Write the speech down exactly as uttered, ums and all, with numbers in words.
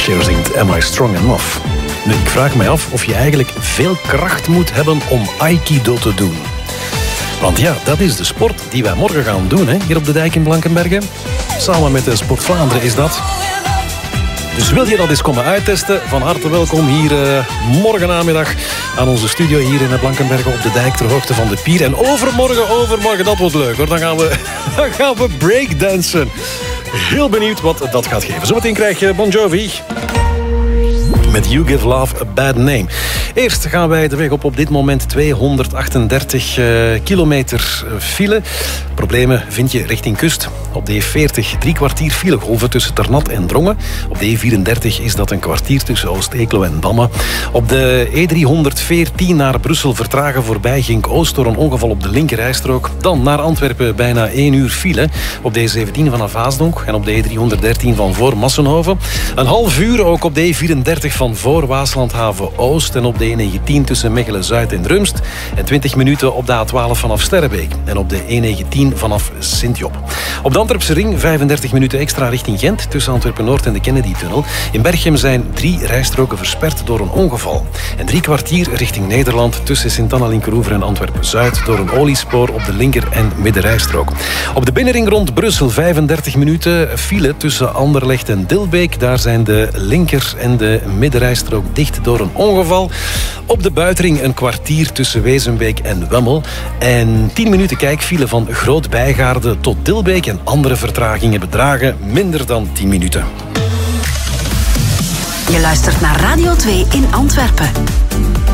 Cher zingt Am I Strong Enough? Nu, ik vraag mij af of je eigenlijk veel kracht moet hebben om Aikido te doen. Want ja, dat is de sport die wij morgen gaan doen, hè, hier op de dijk in Blankenberge. Samen met de Sport Vlaanderen is dat. Dus wil je dat eens komen uittesten? Van harte welkom hier uh, morgen namiddag aan onze studio hier in Blankenberge op de dijk ter hoogte van de pier. En overmorgen, overmorgen, dat wordt leuk hoor. Dan gaan we, dan gaan we breakdansen. Heel benieuwd wat dat gaat geven. Zometeen krijg je Bon Jovi met You Give Love a Bad Name. Eerst gaan wij de weg op op dit moment tweehonderdachtendertig uh, kilometer file. Problemen vind je richting kust. Op de E veertig drie kwartier filegolven tussen Ternat en Drongen. Op de E vierendertig is dat een kwartier tussen Oost-Eeklo en Damme. Op de E driehonderdveertien naar Brussel vertragen voorbij Genk-Oost door een ongeval op de linkerrijstrook. Dan naar Antwerpen bijna één uur file. Op de E zeventien vanaf Haasdonk en op de E driehonderddertien van voor Massenhoven. Een half uur ook op de E vierendertig van voor Waaslandhaven Oost en op de E negentien tussen Mechelen-Zuid en Rumst. En twintig minuten op de A twaalf vanaf Sterrebeek en op de E negentien vanaf Sint-Job. Op de Antwerpse ring vijfendertig minuten extra richting Gent tussen Antwerpen-Noord en de Kennedy-tunnel. In Berchem zijn drie rijstroken versperd door een ongeval. En drie kwartier richting Nederland tussen Sint-Anna-Linkeroever en Antwerpen-Zuid door een oliespoor op de linker- en middenrijstrook. Op de binnenring rond Brussel vijfendertig minuten file tussen Anderlecht en Dilbeek. Daar zijn de linker- en de middenrijstrook dicht door een ongeval. Op de buitenring een kwartier tussen Wezenbeek en Wemmel. En tien minuten kijkfile van Groot-Bijgaarde tot Dilbeek en andere vertragingen bedragen minder dan tien minuten. Je luistert naar Radio twee in Antwerpen.